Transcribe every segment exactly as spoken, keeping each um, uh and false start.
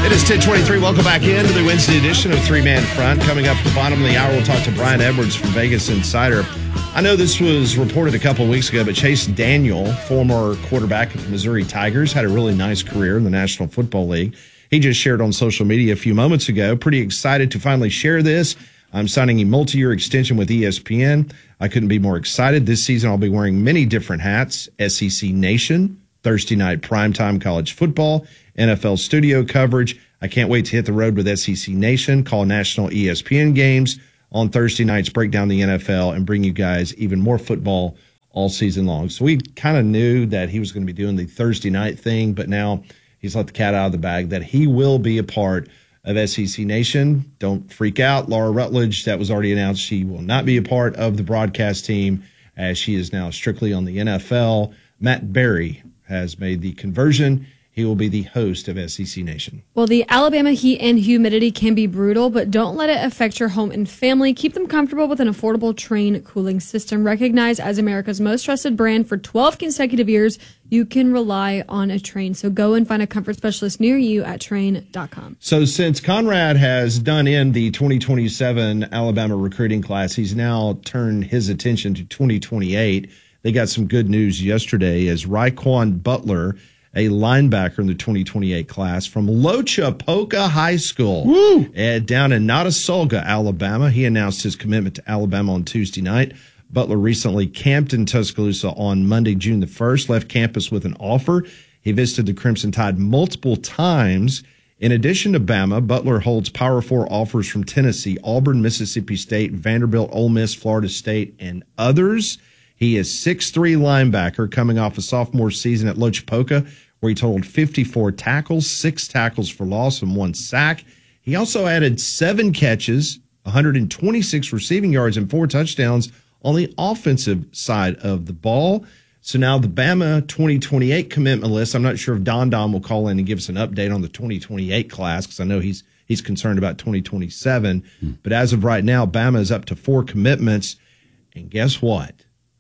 It is ten twenty-three. Welcome back into the Wednesday edition of Three Man Front. Coming up at the bottom of the hour, we'll talk to Brian Edwards from Vegas Insider. I know this was reported a couple of weeks ago, but Chase Daniel, former quarterback of the Missouri Tigers, had a really nice career in the National Football League. He just shared on social media a few moments ago. Pretty excited to finally share this. I'm signing a multi-year extension with E S P N. I couldn't be more excited. This season, I'll be wearing many different hats. S E C Nation, Thursday night primetime college football, N F L studio coverage. I can't wait to hit the road with S E C Nation, call national E S P N games on Thursday nights, break down the N F L, and bring you guys even more football all season long. So we kind of knew that he was going to be doing the Thursday night thing, but now he's let the cat out of the bag that he will be a part of S E C Nation. Don't freak out. Laura Rutledge, that was already announced. She will not be a part of the broadcast team as she is now strictly on the N F L. Matt Berry has made the conversion. He will be the host of S E C Nation. Well, the Alabama heat and humidity can be brutal, but don't let it affect your home and family. Keep them comfortable with an affordable Trane cooling system. Recognized as America's most trusted brand for twelve consecutive years, you can rely on a Trane. So go and find a comfort specialist near you at Trane dot com. So since Conrad has done in the twenty twenty-seven Alabama recruiting class, he's now turned his attention to twenty twenty-eight. They got some good news yesterday as Raekwon Butler, a linebacker in the twenty twenty-eight class from Lochapoka High School uh, down in Notasulga, Alabama. He announced his commitment to Alabama on Tuesday night. Butler recently camped in Tuscaloosa on Monday, June the first, left campus with an offer. He visited the Crimson Tide multiple times. In addition to Bama, Butler holds Power Four offers from Tennessee, Auburn, Mississippi State, Vanderbilt, Ole Miss, Florida State, and others. He is six three linebacker coming off a sophomore season at Lochapoka, where he totaled fifty-four tackles, six tackles for loss, and one sack. He also added seven catches, one hundred twenty-six receiving yards, and four touchdowns on the offensive side of the ball. So now the Bama twenty twenty-eight commitment list. I'm not sure if Don Don will call in and give us an update on the twenty twenty-eight class, because I know he's he's concerned about twenty twenty-seven. Hmm. But as of right now, Bama is up to four commitments. And guess what?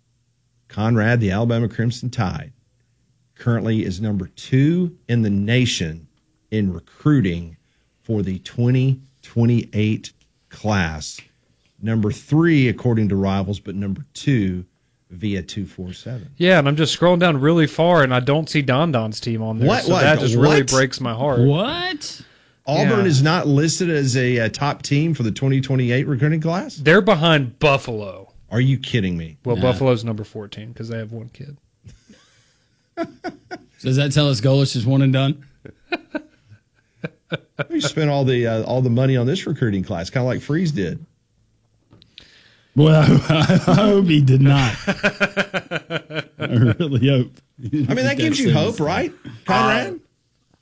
Conrad, the Alabama Crimson Tide, currently is number two in the nation in recruiting for the twenty twenty-eight class. Number three, according to Rivals, but number two via two forty-seven. Yeah, and I'm just scrolling down really far, and I don't see Don Don's team on there. What? So what? that just what? really breaks my heart. What? Auburn Yeah. is not listed as a, a top team for the twenty twenty-eight recruiting class? They're behind Buffalo. Are you kidding me? Well, Nah. Buffalo's number fourteen because they have one kid. So does that tell us Golich is one and done? We spent all the uh, all the money on this recruiting class, kind of like Freeze did. Well, I hope he did not. I really hope. I mean, that gives you hope, right, Conrad? Uh,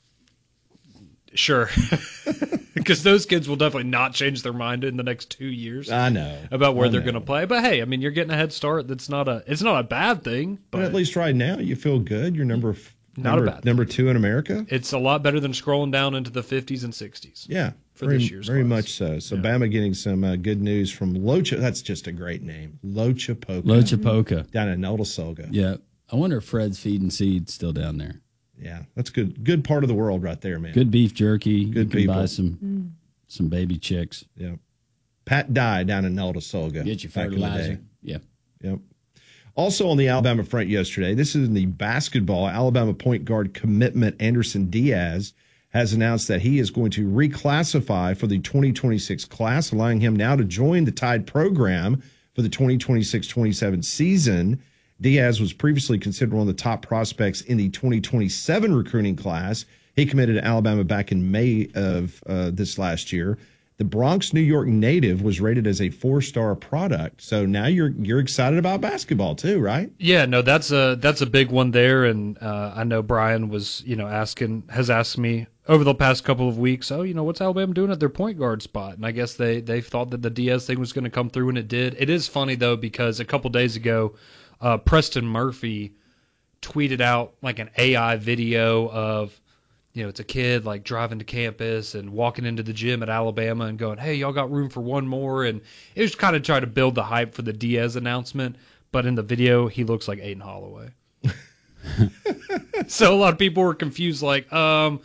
Sure. Because those kids will definitely not change their mind in the next two years. I know. About where I they're know. going to play. But hey, I mean, you're getting a head start. That's not a it's not a bad thing. But But at least right now, you feel good. You're number f- Not number, a bad thing. number two in America. it's a lot better than scrolling down into the fifties and sixties. Yeah, for very, this year's very class. much so. So Yeah. Bama getting some uh, good news from Locha. That's just a great name, Lochapoka. Lochapoka. Down in Notasulga. Yeah. I wonder if Fred's feeding seed's still down there. Yeah, that's good. Good part of the world right there, man. Good beef jerky. Good you can people. buy some some baby chicks. Yeah. Pat Dye down in Notasulga. Get your back in the day. fertilizer. Yeah. Yep. Also on the Alabama front yesterday, this is in the basketball. Alabama point guard commitment Anderson Diaz has announced that he is going to reclassify for the twenty twenty-six class, allowing him now to join the Tide program for the twenty twenty-six twenty-seven season. Diaz was previously considered one of the top prospects in the twenty twenty-seven recruiting class. He committed to Alabama back in May of uh, this last year. The Bronx, New York native was rated as a four-star product. So now you're you're excited about basketball too, right? Yeah, no, that's a that's a big one there, and uh, I know Brian was you know asking has asked me over the past couple of weeks, oh, you know, what's Alabama doing at their point guard spot? And I guess they they thought that the Diaz thing was going to come through, and it did. It is funny though because a couple days ago, uh, Preston Murphy tweeted out like an A I video of. You know, it's a kid like driving to campus and walking into the gym at Alabama and going, hey, y'all got room for one more? And it was kind of trying to build the hype for the Diaz announcement. But in the video, he looks like Aiden Holloway. So a lot of people were confused, like, um,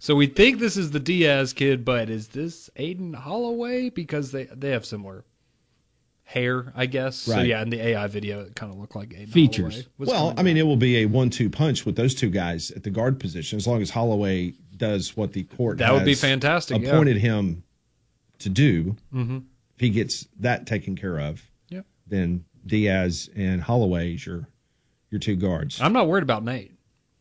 So we think this is the Diaz kid, but is this Aiden Holloway? Because they, they have similar hair, I guess. Right. So yeah, in the A I video, it kind of looked like Aiden Features. Holloway was Well, coming I mean, back. it will be a one two punch with those two guys at the guard position, as long as Holloway does what the court That would be has fantastic, yeah. appointed him to do. Mm-hmm. If he gets that taken care of, Yep. then Diaz and Holloway is your, your two guards. I'm not worried about Nate.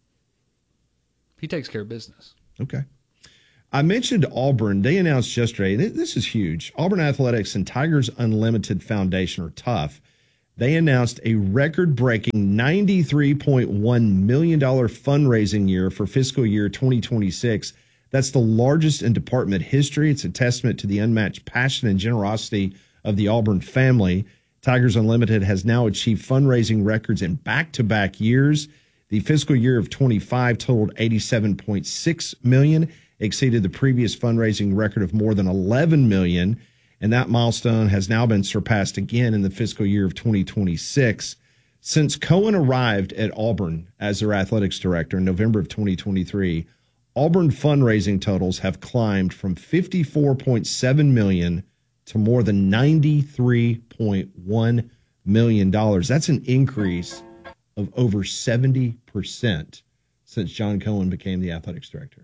He takes care of business. Okay. I mentioned Auburn. They announced yesterday, and this is huge. Auburn Athletics and Tigers Unlimited Foundation are tough. They announced a record-breaking ninety-three point one million dollars fundraising year for fiscal year twenty twenty-six. That's the largest in department history. It's a testament to the unmatched passion and generosity of the Auburn family. Tigers Unlimited has now achieved fundraising records in back-to-back years. The fiscal year of twenty-five totaled eighty-seven point six million dollars, exceeded the previous fundraising record of more than eleven million dollars, and that milestone has now been surpassed again in the fiscal year of twenty twenty-six. Since Cohen arrived at Auburn as their athletics director in November of twenty twenty-three, Auburn fundraising totals have climbed from fifty-four point seven million dollars to more than ninety-three point one million dollars. That's an increase of over seventy percent since John Cohen became the athletics director.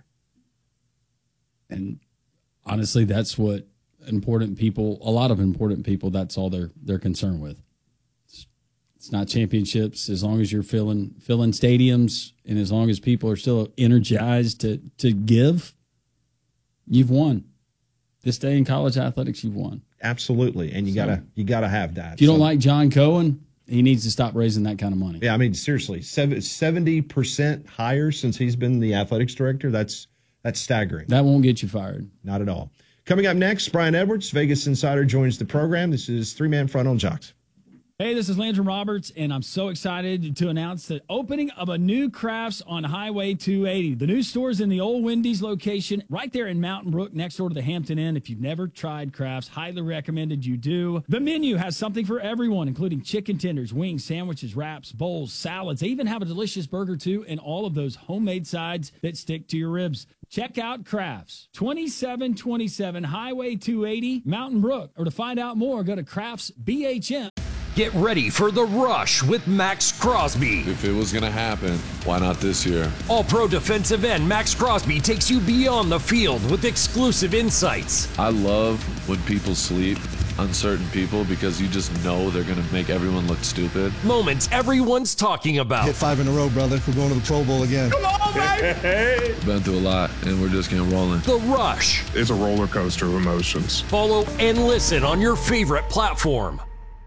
And honestly, that's what important people, a lot of important people, that's all they're they're concerned with. It's, it's not championships. As long as you're filling filling stadiums and as long as people are still energized to to give, you've won. This day in college athletics, you've won. Absolutely, and you So, gotta you gotta have that. If you don't So- like John Cohen, he needs to stop raising that kind of money. Yeah, I mean, seriously, seventy percent higher since he's been the athletics director. That's that's staggering. That won't get you fired. Not at all. Coming up next, Brian Edwards, Vegas Insider, joins the program. This is Three Man Front on Jocks. Hey, this is Landry Roberts, and I'm so excited to announce the opening of a new Crafts on Highway two eighty. The new store is in the old Wendy's location right there in Mountain Brook next door to the Hampton Inn. If you've never tried Crafts, highly recommended you do. The menu has something for everyone, including chicken tenders, wings, sandwiches, wraps, bowls, salads. They even have a delicious burger, too, and all of those homemade sides that stick to your ribs. Check out Crafts, twenty-seven twenty-seven Highway two eighty, Mountain Brook. Or to find out more, go to Crafts B H M. Get ready for The Rush with Max Crosby. If it was going to happen, why not this year? All-pro defensive end Max Crosby takes you beyond the field with exclusive insights. I love when people sleep, uncertain people, because you just know they're going to make everyone look stupid. Moments everyone's talking about. Hit five in a row, brother. We're going to the Pro Bowl again. Come on, baby! Been through a lot, and we're just getting rolling. The Rush. It's a roller coaster of emotions. Follow and listen on your favorite platform.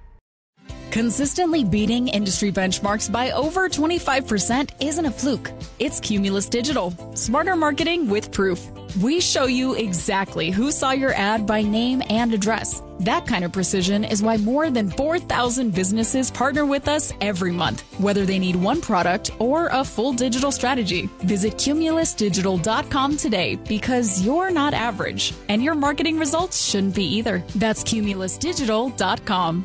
Consistently beating industry benchmarks by over twenty-five percent isn't a fluke. It's Cumulus Digital. Smarter marketing with proof. We show you exactly who saw your ad by name and address. That kind of precision is why more than four thousand businesses partner with us every month, whether they need one product or a full digital strategy. Visit cumulus digital dot com today because you're not average, and your marketing results shouldn't be either. That's cumulus digital dot com.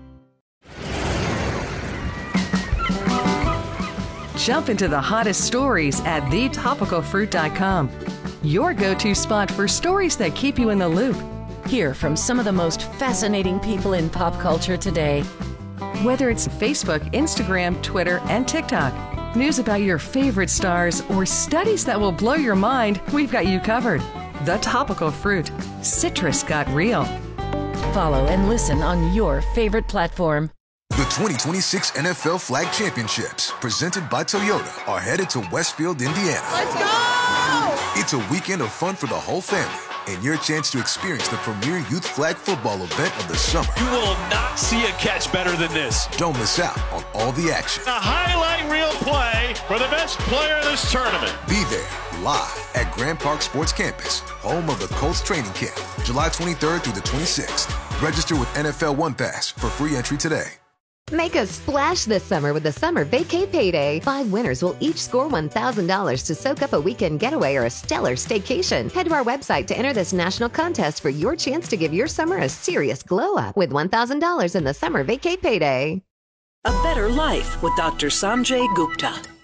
Jump into the hottest stories at the topical fruit dot com. Your go-to spot for stories that keep you in the loop. Hear from some of the most fascinating people in pop culture today. Whether it's Facebook, Instagram, Twitter, and TikTok, news about your favorite stars, or studies that will blow your mind, we've got you covered. The Topical Fruit. Citrus got real. Follow and listen on your favorite platform. The twenty twenty-six N F L Flag Championships, presented by Toyota, are headed to Westfield, Indiana. Let's go! It's a weekend of fun for the whole family and your chance to experience the premier youth flag football event of the summer. You will not see a catch better than this. Don't miss out on all the action. A highlight reel play for the best player in this tournament. Be there live at Grand Park Sports Campus, home of the Colts training camp, July twenty-third through the twenty-sixth. Register with N F L One Pass for free entry today. Make a splash this summer with the Summer Vacay Payday. Five winners will each score one thousand dollars to soak up a weekend getaway or a stellar staycation. Head to our website to enter this national contest for your chance to give your summer a serious glow up with one thousand dollars in the Summer Vacay Payday. A better life with Doctor Sanjay Gupta.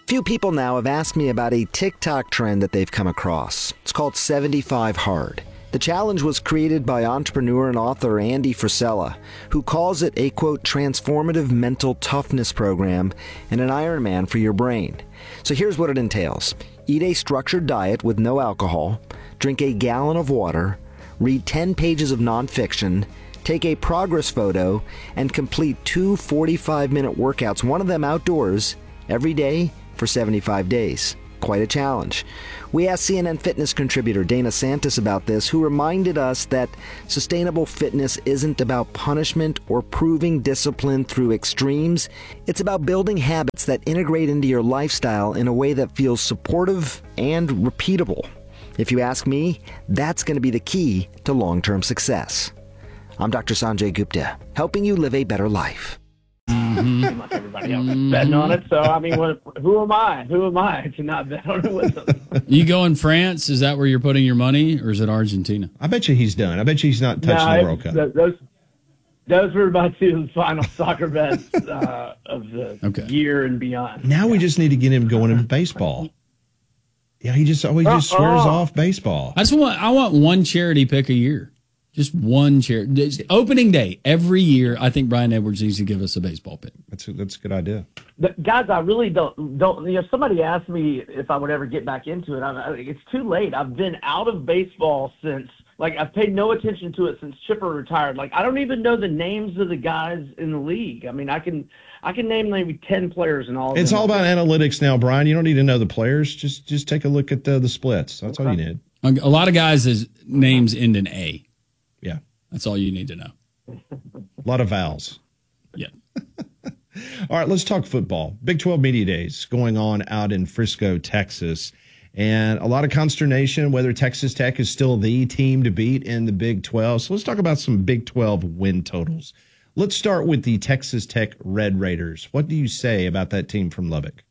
few people now have asked me about a TikTok trend that they've come across. It's called seventy-five hard. The challenge was created by entrepreneur and author Andy Frisella, who calls it a, quote, transformative mental toughness program and an Ironman for your brain. So here's what it entails. Eat a structured diet with no alcohol, drink a gallon of water, read ten pages of nonfiction, take a progress photo, and complete two forty-five minute workouts, one of them outdoors, every day for seventy-five days. Quite a challenge. We asked C N N Fitness contributor Dana Santis about this, who reminded us that sustainable fitness isn't about punishment or proving discipline through extremes. It's about building habits that integrate into your lifestyle in a way that feels supportive and repeatable. If you ask me, that's going to be the key to long-term success. I'm Doctor Sanjay Gupta, helping you live a better life. Mm-hmm. Pretty much everybody else is betting on it. So, I mean, what, who am I? Who am I to not bet on it with them? You go in France? Is that where you're putting your money, or is it Argentina? I bet you he's done. I bet you he's not touching no, the World Cup. Th- those, those were my two final soccer bets uh, of the okay. year and beyond. Now we just need to get him going in baseball. Yeah, he just always just swears Uh-oh. off baseball. I just want I want one charity pick a year. Just one charity. Opening day every year. I think Brian Edwards needs to give us a baseball pick. That's a, that's a good idea. But guys, I really don't don't. You know, somebody asked me if I would ever get back into it. I, it's too late. I've been out of baseball since. Like, I've paid no attention to it since Chipper retired. Like, I don't even know the names of the guys in the league. I mean, I can I can name maybe ten players and all. Of It's them. all about analytics now, Brian. You don't need to know the players. Just just take a look at the, the splits. That's all you need. A lot of guys' names end in A. Yeah. That's all you need to know. A lot of vowels. Yeah. All right, let's talk football. Big twelve Media Days going on out in Frisco, Texas. And a lot of consternation whether Texas Tech is still the team to beat in the Big twelve. So let's talk about some Big twelve win totals. Let's start with the Texas Tech Red Raiders. What do you say about that team from Lubbock?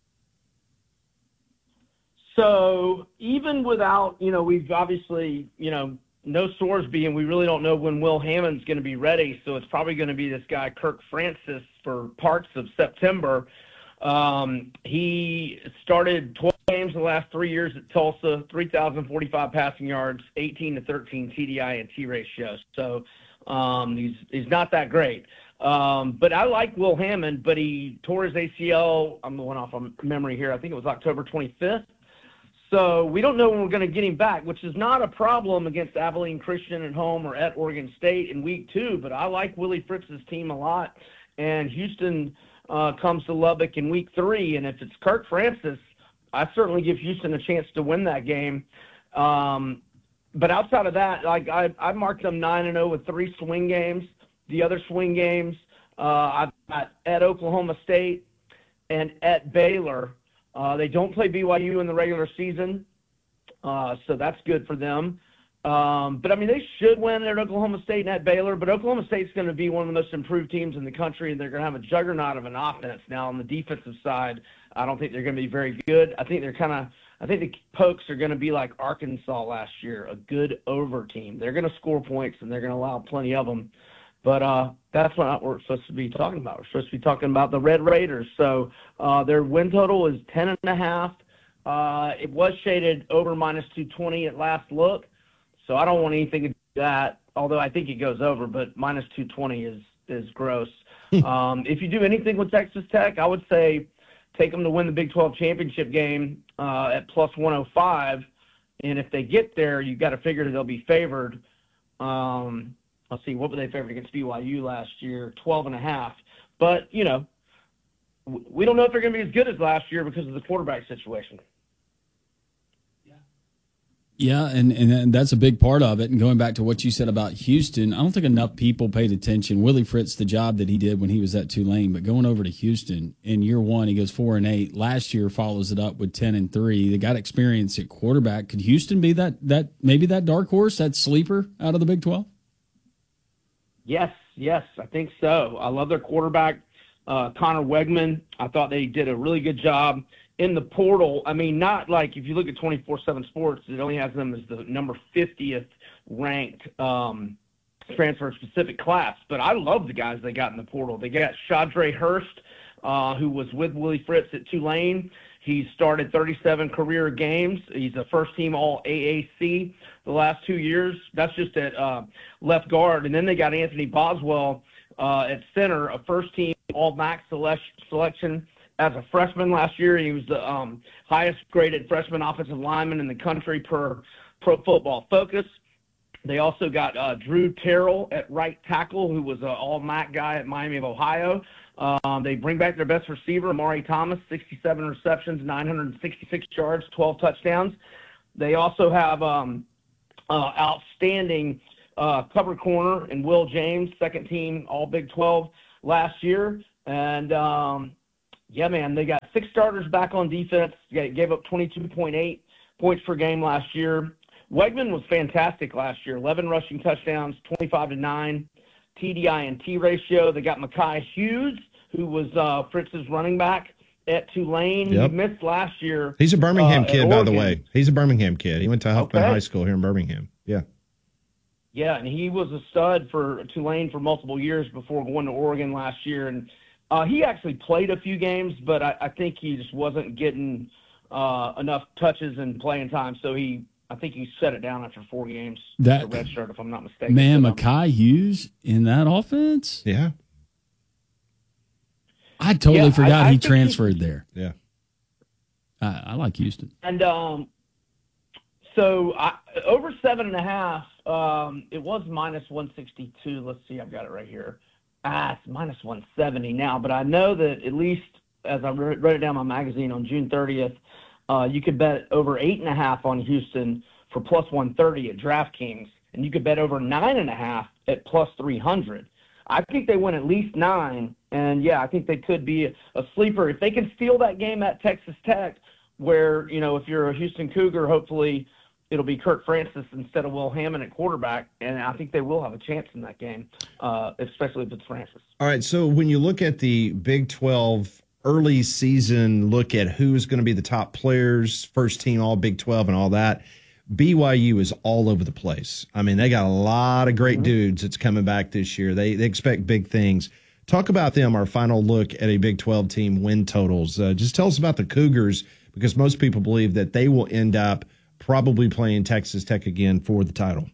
So even without, you know, we've obviously, you know, no Sorsby, and we really don't know when Will Hammond's going to be ready. So it's probably going to be this guy, Kirk Francis, for parts of September. Um, he started twelve games the last three years at Tulsa, three thousand forty-five passing yards, eighteen to thirteen T D I and T ratio. So um, he's he's not that great. Um, but I like Will Hammond, but he tore his A C L. I'm the one off of memory here. I think it was October twenty-fifth. So we don't know when we're going to get him back, which is not a problem against Abilene Christian at home or at Oregon State in week two. But I like Willie Fritz's team a lot. And Houston uh, comes to Lubbock in week three. And if it's Kirk Francis, I certainly give Houston a chance to win that game. Um, but outside of that, like I, I marked them nine and oh with three swing games. The other swing games, uh, I've got at Oklahoma State and at Baylor. Uh, they don't play B Y U in the regular season, uh, so that's good for them. Um, but, I mean, they should win at Oklahoma State and at Baylor, but Oklahoma State's going to be one of the most improved teams in the country, and they're going to have a juggernaut of an offense. Now, on the defensive side, I don't think they're going to be very good. I think they're kind of – I think the Pokes are going to be like Arkansas last year, a good over team. They're going to score points, and they're going to allow plenty of them. But uh, that's what we're supposed to be talking about. We're supposed to be talking about the Red Raiders. So uh, their win total is ten and a half. Uh, it was shaded over minus two twenty at last look. So I don't want anything to do that, although I think it goes over, but minus two twenty is, is gross. um, if you do anything with Texas Tech, I would say take them to win the Big twelve championship game uh, at plus one oh five. And if they get there, you've got to figure that they'll be favored. Um, Let's see, what were they favored against B Y U last year? twelve and a half. But, you know, we don't know if they're going to be as good as last year because of the quarterback situation. Yeah, and, and that's a big part of it. And going back to what you said about Houston, I don't think enough people paid attention. Willie Fritz, the job that he did when he was at Tulane, but going over to Houston in year one, he goes four and eight. Last year follows it up with ten and three. They got experience at quarterback. Could Houston be that that maybe that dark horse, that sleeper out of the Big twelve? Yes, yes, I think so. I love their quarterback, uh, Connor Wegman. I thought they did a really good job in the portal. I mean, not like if you look at twenty-four seven Sports, it only has them as the number fiftieth ranked um, transfer-specific class. But I love the guys they got in the portal. They got Shadre Hurst, uh, who was with Willie Fritz at Tulane. He's started thirty-seven career games. He's a first-team All A A C the last two years. That's just at uh, left guard. And then they got Anthony Boswell uh, at center, a first-team All M A C select- selection as a freshman last year. He was the um, highest-graded freshman offensive lineman in the country per Pro Football Focus. They also got uh, Drew Terrell at right tackle, who was an All-M A C guy at Miami of Ohio. Um, they bring back their best receiver, Amari Thomas, sixty-seven receptions, nine hundred sixty-six yards, twelve touchdowns. They also have um, uh, outstanding uh, cover corner in Will James, second team All Big twelve last year. And, um, yeah, man, they got six starters back on defense. They gave up twenty-two point eight points per game last year. Wegman was fantastic last year, eleven rushing touchdowns, twenty-five to nine T D I and T ratio. They got Mekhi Hughes, who was uh, Fritz's running back at Tulane. Yep. He missed last year. He's a Birmingham uh, kid, by the way. He's a Birmingham kid. He went to Huffman Okay. High School here in Birmingham. Yeah. Yeah, and he was a stud for Tulane for multiple years before going to Oregon last year. And uh, he actually played a few games, but I, I think he just wasn't getting uh, enough touches and playing time. So he, I think he shut it down after four games. That- a red shirt, if I'm not mistaken. Man, So, Mekhi Hughes in that offense? Yeah. I totally Yeah, I- forgot I he think he- transferred there. Yeah. I, I like Houston. And um, so I, over seven and a half, um, it was minus one sixty-two. Let's see, I've got it right here. Ah, it's minus one seventy now, but I know that at least as I wrote it down in my magazine on June thirtieth, uh, you could bet over eight and a half on Houston for plus one thirty at DraftKings, and you could bet over nine and a half at plus three hundred. I think they win at least nine, and yeah, I think they could be a, a sleeper if they can steal that game at Texas Tech, where, you know, if you're a Houston Cougar, hopefully it'll be Kurt Francis instead of Will Hammond at quarterback, and I think they will have a chance in that game, uh, especially if it's Francis. All right, so when you look at the Big twelve early season, look at who's going to be the top players, first team All Big twelve and all that, B Y U is all over the place. I mean, they got a lot of great mm-hmm. dudes that's coming back this year. They they expect big things. Talk about them, our final look at a Big twelve team win totals. Uh, just tell us about the Cougars, because most people believe that they will end up probably playing Texas Tech again for the title.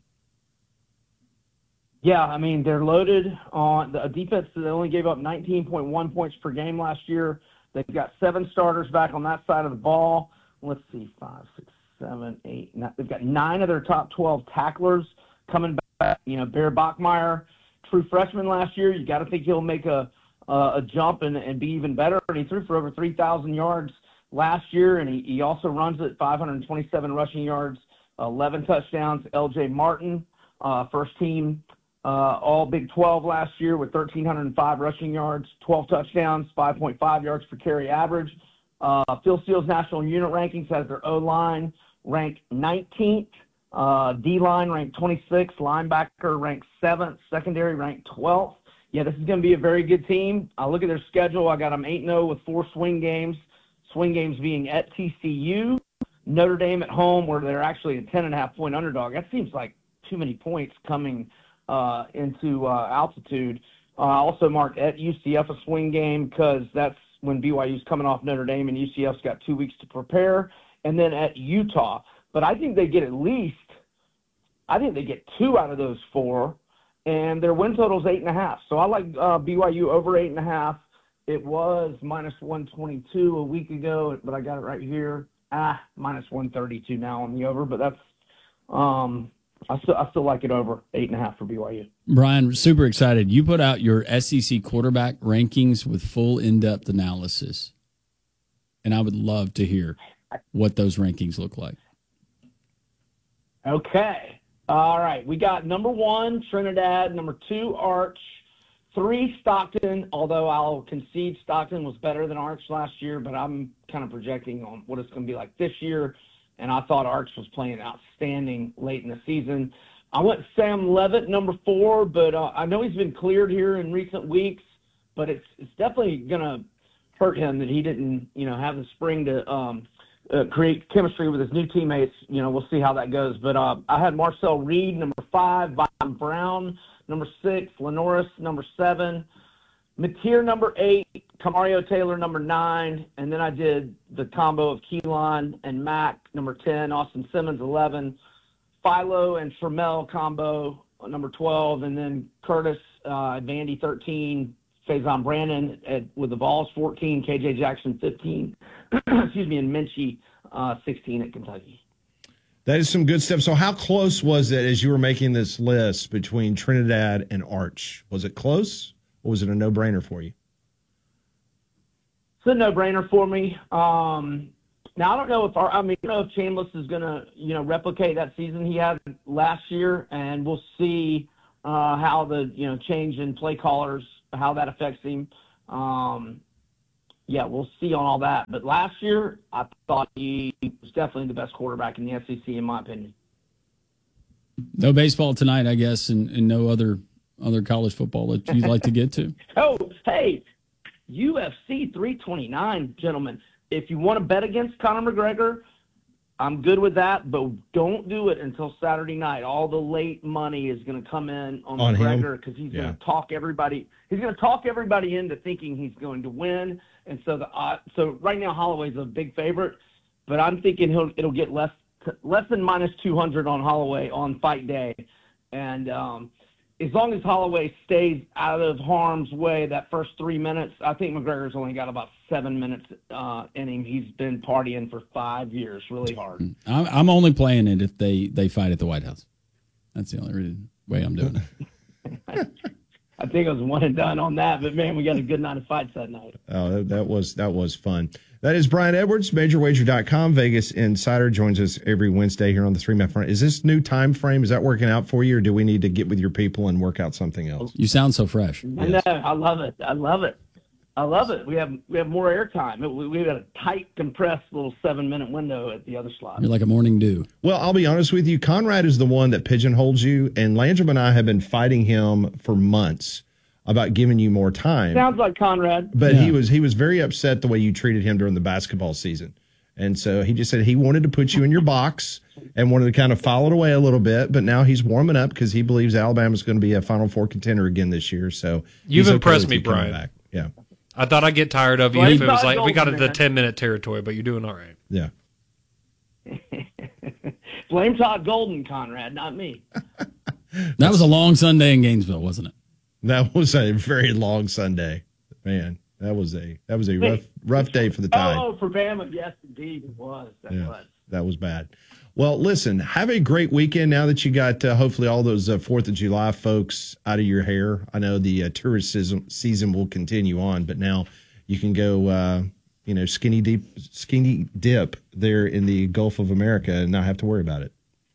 Yeah, I mean, they're loaded on the defense. They only gave up nineteen point one points per game last year. They've got seven starters back on that side of the ball. Let's see, five, six, seven, eight. Nine. They've got nine of their top twelve tacklers coming back. You know, Bear Bachmeyer, true freshman last year. You got to think he'll make a a, a jump and, and be even better. And he threw for over three thousand yards last year, and he, he also runs at five hundred twenty-seven rushing yards, eleven touchdowns. L J Martin, uh, first team uh, All Big twelve last year with one thousand three hundred five rushing yards, twelve touchdowns, five point five yards per carry average. Uh, Phil Steele's national unit rankings has their O-line ranked nineteenth, uh, D-line ranked twenty-sixth, linebacker ranked seventh, secondary ranked twelfth. Yeah, this is going to be a very good team. I look at their schedule. I got them eight and oh with four swing games, swing games being at T C U, Notre Dame at home, where they're actually a ten and a half point underdog. That seems like too many points coming uh, into uh, altitude. Uh, also marked at U C F a swing game because that's when B Y U's coming off Notre Dame and U C F's got two weeks to prepare, and then at Utah. But I think they get at least, I think they get two out of those four, and their win total is eight and a half. So I like uh, B Y U over eight and a half. It was minus one twenty-two a week ago, but I got it right here. Ah, minus one thirty-two now on the over, but that's um, I still I still like it over eight and a half for B Y U. Brian, super excited. You put out your S E C quarterback rankings with full in-depth analysis, and I would love to hear what those rankings look like. Okay. All right. We got number one, Trinidad, number two, Arch, three, Stockton, although I'll concede Stockton was better than Arch last year, but I'm kind of projecting on what it's going to be like this year, and I thought Arch was playing outstanding late in the season. I went Sam Levitt, number four, but uh, I know he's been cleared here in recent weeks, but it's it's definitely going to hurt him that he didn't, you know, have the spring to um, uh, create chemistry with his new teammates. You know, we'll see how that goes. But uh, I had Marcel Reed, number five, Von Brown, number six, Lenoris, number seven, Mateer number eight, Camario Taylor number nine, and then I did the combo of Keelan and Mac number ten, Austin Simmons eleven, Philo and Fermel combo number twelve, and then Curtis uh, Vandy thirteen, Faison Brandon at, with the Vols fourteen, K J Jackson fifteen, excuse me, and Minchie uh, sixteen at Kentucky. That is some good stuff. So how close was it as you were making this list between Trinidad and Arch? Was it close? Or was it a no-brainer for you? It's a no-brainer for me. Um, now I don't know if our, I mean, I don't know if Chambliss is going to, you know, replicate that season he had last year, and we'll see uh, how the, you know, change in play callers, how that affects him. Um, yeah, we'll see on all that. But last year, I thought he was definitely the best quarterback in the S E C, in my opinion. No baseball tonight, I guess, and, and no other other college football that you'd like to get to. Oh, hey, U F C three twenty-nine, gentlemen. If you want to bet against Conor McGregor, I'm good with that, but don't do it until Saturday night. All the late money is going to come in on, on McGregor because he's yeah. going to talk everybody. He's going to talk everybody into thinking he's going to win. And so the uh, so right now Holloway's a big favorite, but I'm thinking he'll it'll get less less than minus two hundred on Holloway on fight day, and um, as long as Holloway stays out of harm's way that first three minutes, I think McGregor's only got about seven minutes uh, in him. He's been partying for five years, really hard. I'm, I'm only playing it if they, they fight at the White House. That's the only way I'm doing it. I think it was one and done on that, but man, we got a good night of fights that night. Oh, that, that was that was fun. That is Brian Edwards, Major Wager dot com, Vegas Insider, joins us every Wednesday here on the Three Man Front. Is this new time frame, is that working out for you, or do we need to get with your people and work out something else? You sound so fresh. I know. I love it. I love it. I love it. We have we have more airtime. We, we got a tight, compressed little seven-minute window at the other slot. You're like a morning dew. Well, I'll be honest with you. Conrad is the one that pigeonholes you, and Landrum and I have been fighting him for months about giving you more time. Sounds like Conrad. But yeah. he was he was very upset the way you treated him during the basketball season. And so he just said he wanted to put you in your box and wanted to kind of file it away a little bit. But now he's warming up because he believes Alabama's going to be a Final Four contender again this year. So You've okay impressed me, you Brian. Back. Yeah. I thought I'd get tired of you well, if it was like we got into the ten-minute territory, but you're doing all right. Yeah. Blame Todd Golden, Conrad, not me. That was a long Sunday in Gainesville, wasn't it? That was a very long Sunday, man. That was a that was a rough rough day for the Tide. Oh, for Bama, yes, indeed, it was. That yeah, was. That was bad. Well, listen, have a great weekend now that you got uh, hopefully all those uh, Fourth of July folks out of your hair. I know the uh, tourist season, season will continue on, but now you can go, uh, you know, skinny deep, skinny dip there in the Gulf of America and not have to worry about it.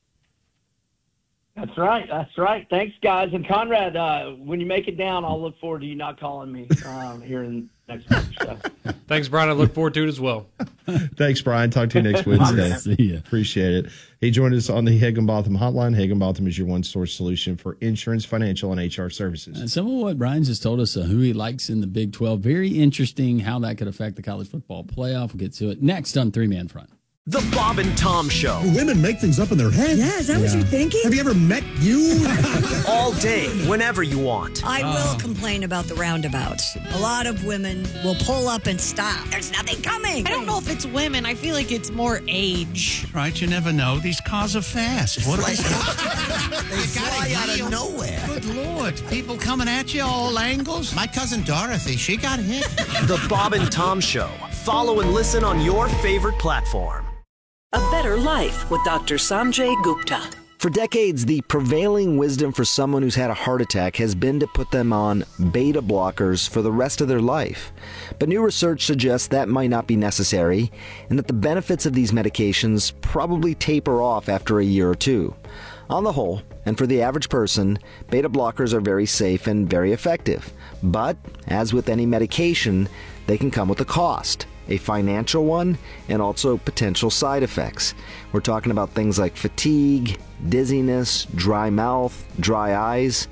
That's right. That's right. Thanks, guys. And Conrad, uh, when you make it down, I'll look forward to you not calling me um, here in next week's show. Thanks, Brian. I look forward to it as well. Thanks, Brian. Talk to you next Wednesday. See ya. Appreciate it. He joined us on the Higginbotham Hotline. Higginbotham is your one-source solution for insurance, financial, and H R services. And some of what Brian just told us, uh, who he likes in the Big twelve, very interesting how that could affect the college football playoff. We'll get to it next on Three Man Front. The Bob and Tom Show. Women make things up in their head. Yeah, is that yeah. what you're thinking? Have you ever met you? All day, whenever you want. I will oh. complain about the roundabouts. A lot of women will pull up and stop. There's nothing coming. I don't know if it's women. I feel like it's more age. Right, you never know. These cars are fast. What like, they fly out of nowhere. Good Lord. People coming at you all angles. My cousin Dorothy, she got hit. The Bob and Tom Show. Follow and listen on your favorite platform. A better life with Doctor Sanjay Gupta. For decades, the prevailing wisdom for someone who's had a heart attack has been to put them on beta blockers for the rest of their life. But new research suggests that might not be necessary, and that the benefits of these medications probably taper off after a year or two. On the whole, and for the average person, beta blockers are very safe and very effective. But, as with any medication, they can come with a cost. A financial one, and also potential side effects. We're talking about things like fatigue, dizziness, dry mouth, dry eyes.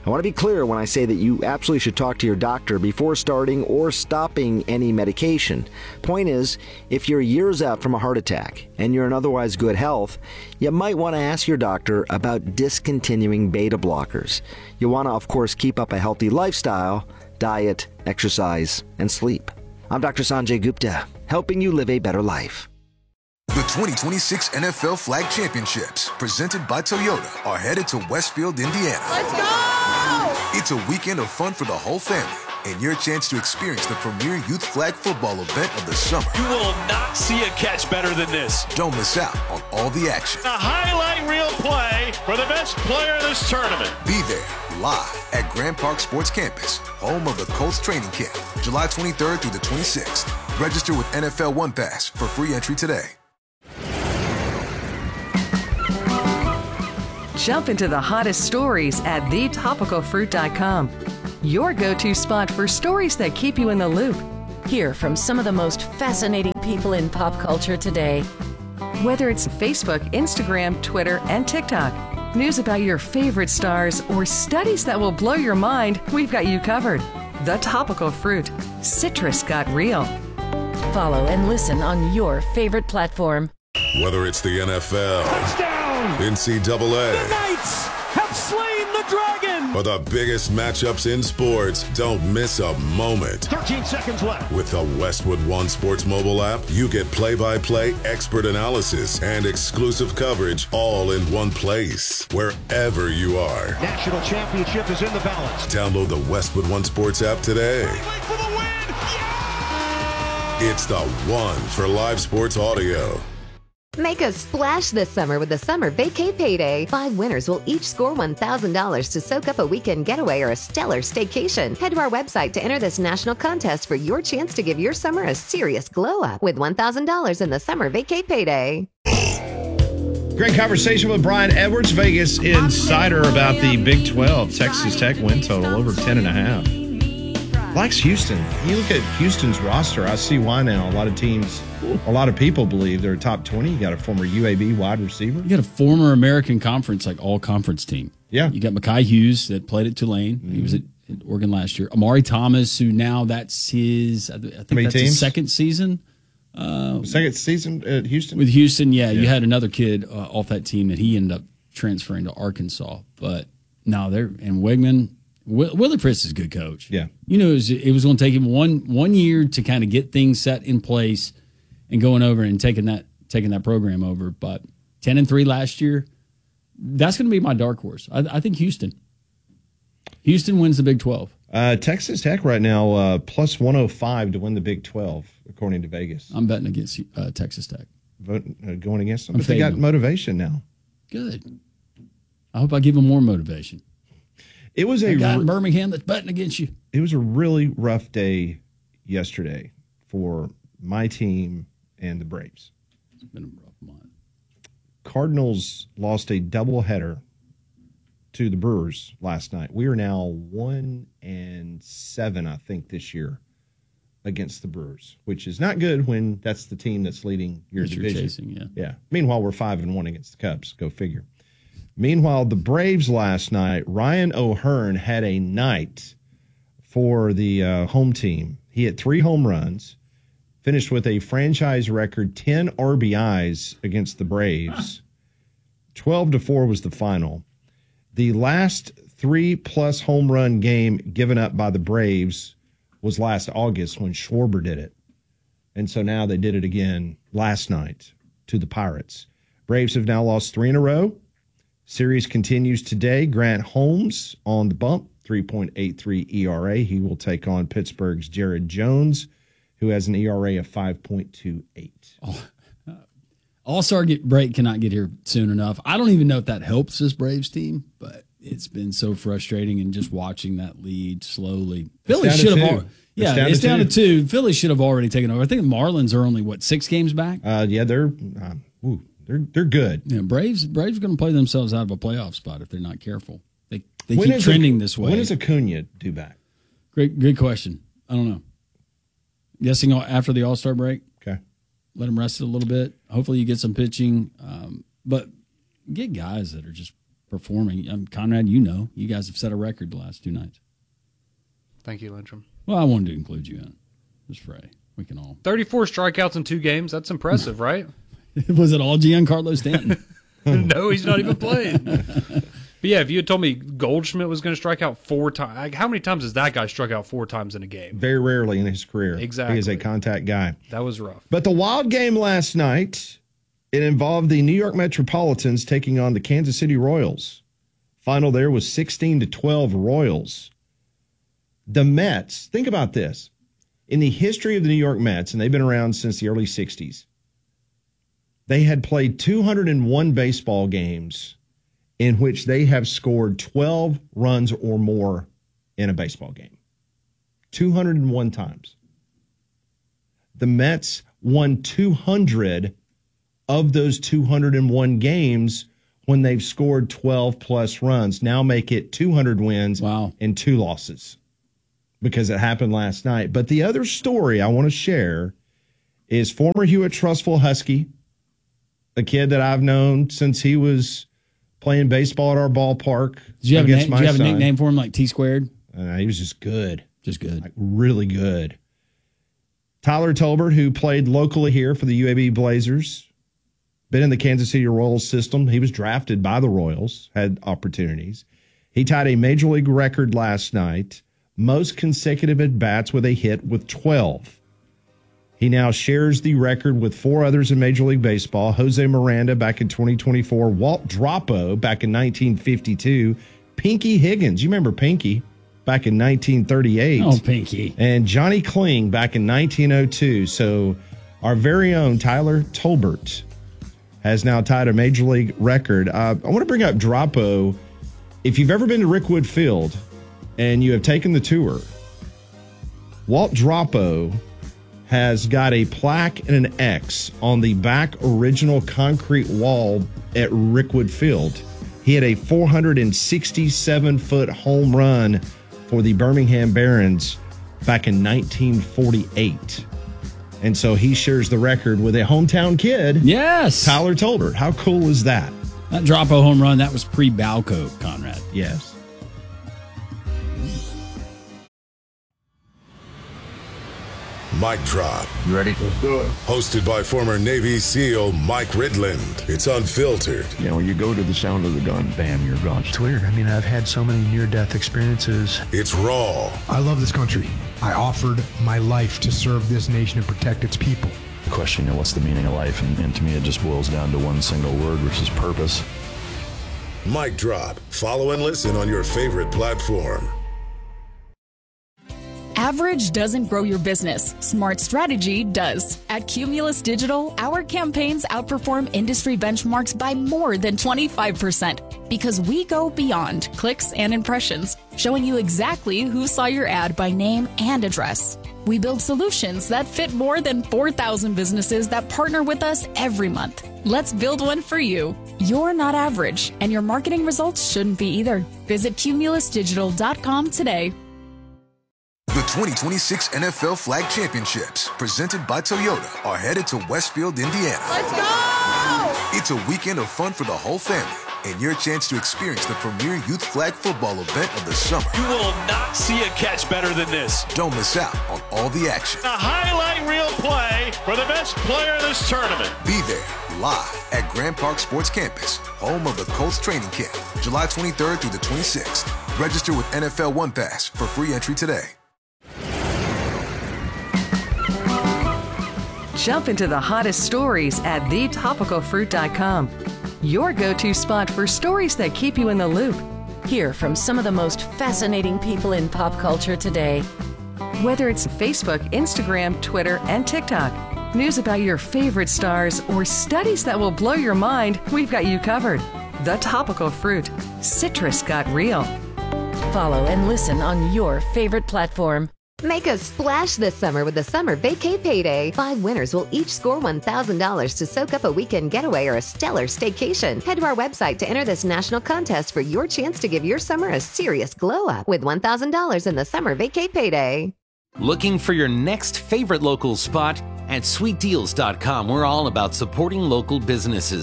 I want to be clear when I say that you absolutely should talk to your doctor before starting or stopping any medication. Point is, if you're years out from a heart attack and you're in otherwise good health, you might want to ask your doctor about discontinuing beta blockers. You want to, of course, keep up a healthy lifestyle, diet, exercise, and sleep. I'm Doctor Sanjay Gupta, helping you live a better life. The twenty twenty-six N F L Flag Championships, presented by Toyota, are headed to Westfield, Indiana. Let's go! It's a weekend of fun for the whole family and your chance to experience the premier youth flag football event of the summer. You will not see a catch better than this. Don't miss out on all the action. A highlight reel play for the best player in this tournament. Be there live at Grand Park Sports Campus, home of the Colts training camp, July twenty-third through the twenty-sixth. Register with N F L One Pass for free entry today. Jump into the hottest stories at the topical fruit dot com. Your go-to spot for stories that keep you in the loop. Hear from some of the most fascinating people in pop culture today. Whether it's Facebook, Instagram, Twitter, and TikTok, news about your favorite stars, or studies that will blow your mind, we've got you covered. The Topical Fruit. Citrus got real. Follow and listen on your favorite platform. Whether it's the N F L, Touchdown! N C double A, The Knights have slain the dragon! or the biggest matchups in sports, don't miss a moment. thirteen seconds left. With the Westwood One Sports mobile app, you get play-by-play expert analysis and exclusive coverage all in one place, wherever you are. National championship is in the balance. Download the Westwood One Sports app today. For the win! It's the one for live sports audio. Make a splash this summer with the Summer Vacay Payday. Five winners will each score one thousand dollars to soak up a weekend getaway or a stellar staycation. Head to our website to enter this national contest for your chance to give your summer a serious glow up with one thousand dollars in the Summer Vacay Payday. Great conversation with Brian Edwards, Vegas Insider, about the Big twelve. Texas Tech win total over ten and a half. Likes Houston. You look at Houston's roster, I see why now. A lot of teams, a lot of people believe they're top twenty. You got a former U A B wide receiver. You got a former American Conference, like all-conference team. Yeah. You got Mekhi Hughes that played at Tulane. Mm-hmm. He was at, at Oregon last year. Amari Thomas, who now that's his, I think Many that's teams? his second season. Uh, second season at Houston? With Houston, yeah. Yeah. You had another kid uh, off that team that he ended up transferring to Arkansas. But no, they're, and Wegman, Will, Willie Priss is a good coach. Yeah. You know, it was, it was going to take him one one year to kind of get things set in place and going over and taking that taking that program over. But ten and three last year, that's going to be my dark horse. I, I think Houston. Houston wins the Big twelve. Uh, Texas Tech right now uh, plus one oh five to win the Big twelve, according to Vegas. I'm betting against uh, Texas Tech. Vote, uh, going against them. I'm But they got fading them. motivation now. Good. I hope I give them more motivation. It was a a guy in r- Birmingham that's betting against you. it was a really rough day yesterday for my team and the Braves. It's been a rough month. Cardinals lost a doubleheader to the Brewers last night. We are now one and seven, I think, this year against the Brewers, which is not good when that's the team that's leading your That you're division. chasing, yeah. Yeah. Meanwhile, we're five and one against the Cubs. Go figure. Meanwhile, the Braves last night, Ryan O'Hearn had a night for the uh, home team. He hit three home runs, finished with a franchise record ten R B Is against the Braves. twelve to four was the final. The last three-plus home run game given up by the Braves was last August when Schwarber did it. And so now they did it again last night to the Pirates. Braves have now lost three in a row. Series continues today. Grant Holmes on the bump, three point eight three E R A. He will take on Pittsburgh's Jared Jones, who has an E R A of five point two eight. Oh, uh, All-Star get break cannot get here soon enough. I don't even know if that helps this Braves team, but it's been so frustrating and just watching that lead slowly. Philly down to should have two. al- Yeah, It's down it's to down two. to two. Philly should have already taken over. I think the Marlins are only, what, six games back? Uh, yeah, they're um, ooh, they're they're good. Yeah, Braves Braves are going to play themselves out of a playoff spot if they're not careful. They they When keep is trending Ac- this way. When is Acuna due back? Great, good question. I don't know. Guessing all- after the All-Star break. Okay. Let him rest it a little bit. Hopefully you get some pitching. Um, but get guys that are just performing. Um, Conrad, you know, you guys have set a record the last two nights. Thank you, Lindstrom. Well, I wanted to include you in. Just Frey. We can all. thirty-four strikeouts in two games. That's impressive, right? Was it all Giancarlo Stanton? No, he's not even playing. But yeah, if you had told me Goldschmidt was going to strike out four times, like, how many times has that guy struck out four times in a game? Very rarely in his career. Exactly. He is a contact guy. That was rough. But the wild game last night, it involved the New York Metropolitans taking on the Kansas City Royals. Final there was sixteen to twelve Royals. The Mets, think about this. In the history of the New York Mets, and they've been around since the early sixties, they had played two hundred one baseball games in which they have scored twelve runs or more in a baseball game. two hundred one times. The Mets won two hundred of those two hundred one games when they've scored twelve plus runs. Now make it two hundred wins wow. and two losses because it happened last night. But the other story I want to share is former Hewitt-Trussville Husky, a kid that I've known since he was playing baseball at our ballpark. Did you have, a, against na- my did you have a son. nickname for him like T squared? Uh, he was just good. Just good. Like really good. Tyler Tolbert, who played locally here for the U A B Blazers, been in the Kansas City Royals system. He was drafted by the Royals, had opportunities. He tied a major league record last night, most consecutive at-bats with a hit with twelve. He now shares the record with four others in Major League Baseball: Jose Miranda back in twenty twenty-four, Walt Drapo back in nineteen fifty-two, Pinky Higgins, you remember Pinky, back in nineteen thirty-eight. Oh, Pinky. And Johnny Kling back in nineteen oh two. So our very own Tyler Tolbert has now tied a Major League record. Uh, I want to bring up Drapo. If you've ever been to Rickwood Field and you have taken the tour, Walt Drapo has got a plaque and an X on the back original concrete wall at Rickwood Field. He had a four hundred sixty-seven foot home run for the Birmingham Barons back in nineteen forty-eight. And so he shares the record with a hometown kid. Yes. Tyler Tolbert. How cool is that? That Drapo home run, that was pre-Balco, Conrad. Yes. Mic Drop. You ready? Let's do it. Hosted by former Navy SEAL Mike Ridland. It's unfiltered. You know, you go to the sound of the gun, bam, you're gone. It's weird. I mean, I've had so many near-death experiences. It's raw. I love this country. I offered my life to serve this nation and protect its people. The question, you know, what's the meaning of life? And, and to me, it just boils down to one single word, which is purpose. Mic Drop. Follow and listen on your favorite platform. Average doesn't grow your business. Smart strategy does. At Cumulus Digital, our campaigns outperform industry benchmarks by more than twenty-five percent because we go beyond clicks and impressions, showing you exactly who saw your ad by name and address. We build solutions that fit more than four thousand businesses that partner with us every month. Let's build one for you. You're not average, and your marketing results shouldn't be either. Visit cumulus digital dot com today. The twenty twenty-six N F L Flag Championships, presented by Toyota, are headed to Westfield, Indiana. Let's go! It's a weekend of fun for the whole family and your chance to experience the premier youth flag football event of the summer. You will not see a catch better than this. Don't miss out on all the action. A highlight reel play for the best player in this tournament. Be there live at Grand Park Sports Campus, home of the Colts training camp, July twenty-third through the twenty-sixth. Register with N F L One Pass for free entry today. Jump into the hottest stories at the topical fruit dot com. Your go-to spot for stories that keep you in the loop. Hear from some of the most fascinating people in pop culture today. Whether it's Facebook, Instagram, Twitter, and TikTok, news about your favorite stars, or studies that will blow your mind, we've got you covered. The Topical Fruit. Citrus got real. Follow and listen on your favorite platform. Make a splash this summer with the Summer Vacay Payday. Five winners will each score one thousand dollars to soak up a weekend getaway or a stellar staycation. Head to our website to enter this national contest for your chance to give your summer a serious glow up with one thousand dollars in the Summer Vacay Payday. Looking for your next favorite local spot? At sweet deals dot com, we're all about supporting local businesses.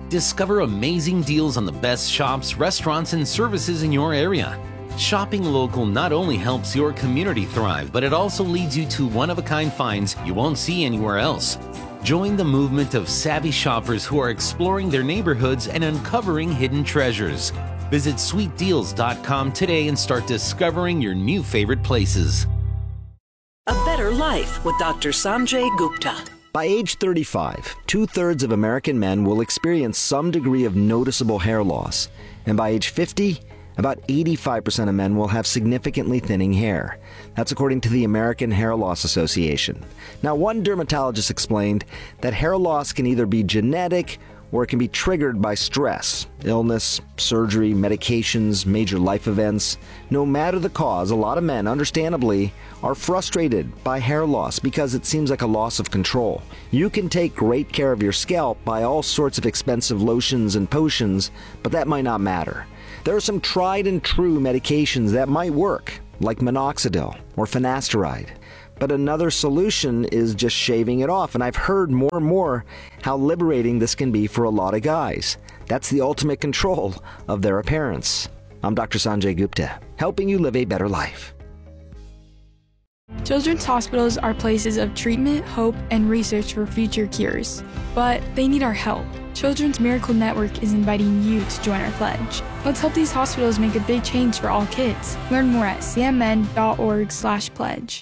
Discover amazing deals on the best shops, restaurants, and services in your area. Shopping local not only helps your community thrive, but it also leads you to one-of-a-kind finds you won't see anywhere else. Join the movement of savvy shoppers who are exploring their neighborhoods and uncovering hidden treasures. Visit sweet deals dot com today and start discovering your new favorite places. A Better Life with Doctor Sanjay Gupta. By age thirty-five, two-thirds of American men will experience some degree of noticeable hair loss. And by age fifty, about eighty-five percent of men will have significantly thinning hair. That's according to the American Hair Loss Association. Now, one dermatologist explained that hair loss can either be genetic or it can be triggered by stress, illness, surgery, medications, major life events. No matter the cause, a lot of men, understandably, are frustrated by hair loss because it seems like a loss of control. You can take great care of your scalp by all sorts of expensive lotions and potions, but that might not matter. There are some tried and true medications that might work, like minoxidil or finasteride. But another solution is just shaving it off, and I've heard more and more how liberating this can be for a lot of guys. That's the ultimate control of their appearance. I'm Doctor Sanjay Gupta, helping you live a better life. Children's hospitals are places of treatment, hope, and research for future cures. But they need our help. Children's Miracle Network is inviting you to join our pledge. Let's help these hospitals make a big change for all kids. Learn more at c m n dot org slash pledge.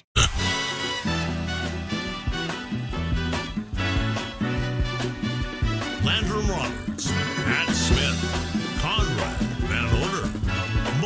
Landrum Roberts at